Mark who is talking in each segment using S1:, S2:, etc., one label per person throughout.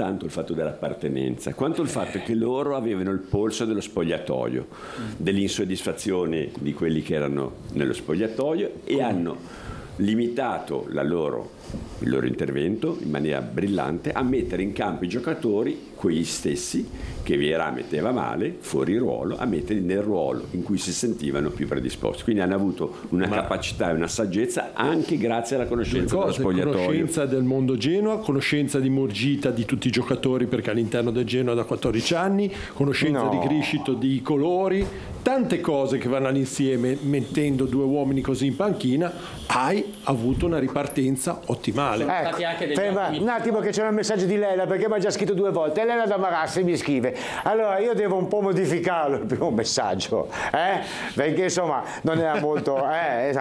S1: tanto il fatto dell'appartenenza quanto il fatto che loro avevano il polso dello spogliatoio, dell'insoddisfazione di quelli che erano nello spogliatoio, e hanno limitato il loro intervento in maniera brillante a mettere in campo i giocatori, quegli stessi che Vieira metteva male fuori ruolo, a metterli nel ruolo in cui si sentivano più predisposti. Quindi hanno avuto una capacità e una saggezza anche grazie alla conoscenza dello spogliatoio.
S2: Conoscenza del mondo Genoa, conoscenza di Murgita, di tutti i giocatori, perché all'interno del Genoa da 14 anni, conoscenza di Criscito, di colori, tante cose che vanno all'insieme. Mettendo due uomini così in panchina hai avuto una ripartenza ottimale.
S3: Un attimo che c'è un messaggio di Lela, perché mi ha già scritto 2 volte. Elena da Marassi mi scrive: allora io devo un po' modificarlo il primo messaggio, perché insomma non era molto non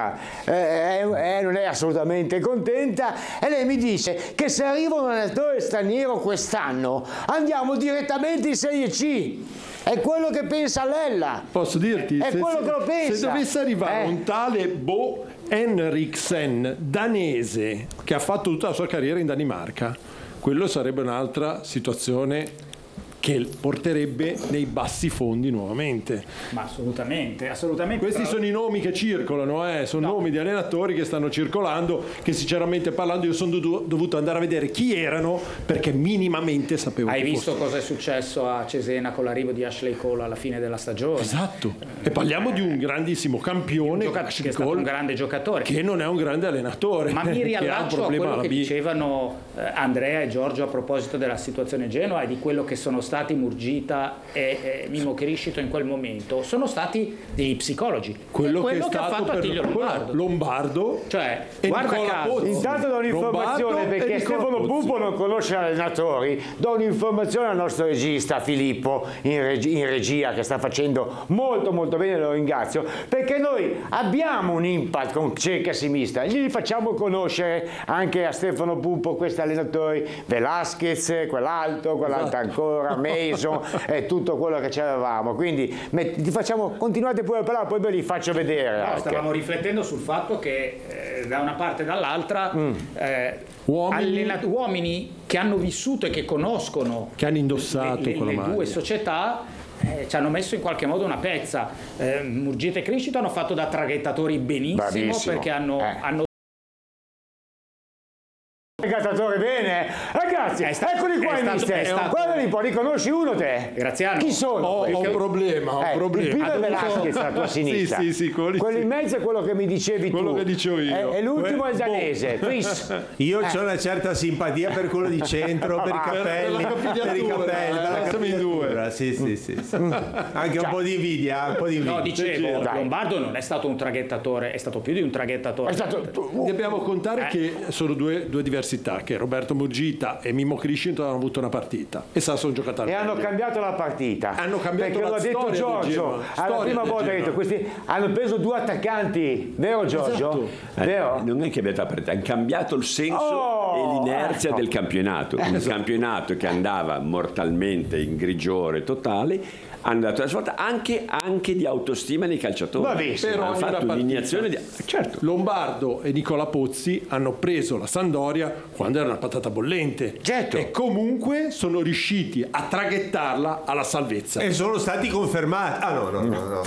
S3: è assolutamente contenta, e lei mi dice che se arriva un allenatore straniero quest'anno andiamo direttamente in Serie C. È quello che pensa Lella.
S2: Posso dirti?
S3: È quello che lo pensa.
S2: Se dovesse arrivare un tale Bo Henriksen danese che ha fatto tutta la sua carriera in Danimarca, quello sarebbe un'altra situazione che porterebbe nei bassi fondi nuovamente.
S4: Ma assolutamente.
S2: Questi sono i nomi che circolano, sono nomi di allenatori che stanno circolando, che sinceramente parlando io sono dovuto andare a vedere chi erano, perché minimamente sapevo.
S4: Hai visto cosa è successo a Cesena con l'arrivo di Ashley Cole alla fine della stagione?
S2: Esatto. E parliamo di un grandissimo campione,
S4: che è stato un grande giocatore,
S2: che non è un grande allenatore.
S4: Ma mi riallaccio a quello che dicevano Andrea e Giorgio a proposito della situazione Genoa e di quello che sono stati Murgita e Mimo Criscito in quel momento. Sono stati degli psicologi.
S2: Quello che
S4: ha fatto Attilio
S2: Lombardo,
S4: cioè,
S2: e
S4: guarda
S2: Nicola
S4: caso.
S2: Pozzi.
S3: Intanto do un'informazione, perché Stefano Pupo non conosce gli allenatori. Do un'informazione al nostro regista Filippo in regia, che sta facendo molto molto bene, lo ringrazio, perché noi abbiamo un impact con cerca sinistra, gli facciamo conoscere anche a Stefano Pupo questi allenatori, Velasquez, quell'altro ancora, Mason e tutto quello che c'avevamo. Quindi ti facciamo, continuate pure a parlare, poi ve li faccio vedere.
S4: No, stavamo riflettendo sul fatto che da una parte e dall'altra uomini che hanno vissuto e che conoscono,
S2: che hanno indossato
S4: le due società, ci hanno messo in qualche modo una pezza. Murgita e Criscito hanno fatto da traghettatori benissimo. Perché hanno
S3: Gattatore bene, ragazzi, eccoli qua in mister. Guardali un po', riconosci uno te?
S4: Graziano.
S3: Chi sono?
S2: Ho un problema.
S3: Il primo è Velasquez alla tua sinistra.
S2: Sì,
S3: quello in mezzo è quello che mi dicevi
S2: quello
S3: tu.
S2: Che dicevo io.
S3: E l'ultimo è il danese.
S5: Io ho una certa simpatia per quello di centro, per i capelli, per la capigliatura. Sì. Anche un po' di invidia,
S4: No, dicevo, Lombardo non è stato un traghettatore, è stato più di un traghettatore.
S2: Dobbiamo contare che sono due diversità, che Roberto Murgita e Mimo Criscito hanno avuto una partita e sono giocatori
S3: e hanno cambiato la partita.
S2: Hanno cambiato
S3: perché
S2: la
S3: l'ha detto Giorgio alla prima volta, ha detto questi hanno preso 2 attaccanti, vero Giorgio?
S2: Esatto.
S3: Vero?
S1: Non è che abbiano aperto, hanno cambiato il senso e l'inerzia del campionato. Un campionato che andava mortalmente in grigiore totale, hanno dato la svolta anche di autostima nei calciatori.
S2: Però
S1: hanno fatto un'iniezione di... Certo.
S2: Lombardo e Nicola Pozzi hanno preso la Sampdoria quando era una patata bollente,
S3: certo.
S2: E comunque sono riusciti a traghettarla alla salvezza
S5: e sono stati confermati. No.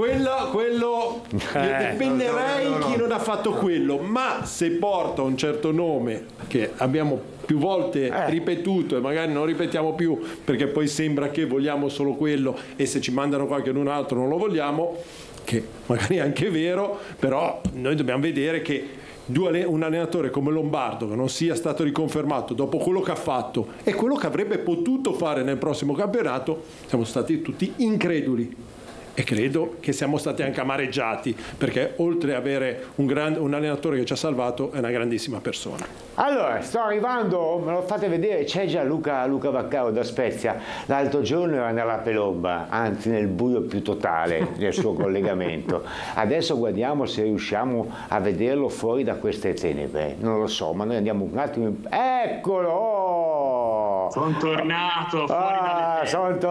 S2: Quello pennerei chi non ha fatto quello, ma se porta un certo nome che abbiamo più volte ripetuto e magari non ripetiamo più perché poi sembra che vogliamo solo quello e se ci mandano qualche altro non lo vogliamo, che magari è anche vero, però noi dobbiamo vedere che un allenatore come Lombardo che non sia stato riconfermato dopo quello che ha fatto e quello che avrebbe potuto fare nel prossimo campionato, siamo stati tutti increduli. E credo che siamo stati anche amareggiati, perché oltre ad avere un allenatore che ci ha salvato, è una grandissima persona.
S3: Allora, sto arrivando, me lo fate vedere, c'è già Luca Vaccaro da Spezia. L'altro giorno era nella pelomba, anzi nel buio più totale del suo collegamento. Adesso guardiamo se riusciamo a vederlo fuori da queste tenebre. Non lo so, ma noi andiamo un attimo... Eccolo!
S6: Sono tornato fuori dalle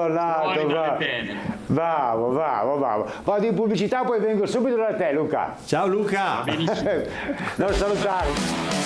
S3: tenebre. Bravo. Vado in pubblicità, poi vengo subito da te, Luca.
S5: Ciao Luca.
S3: Non salutare.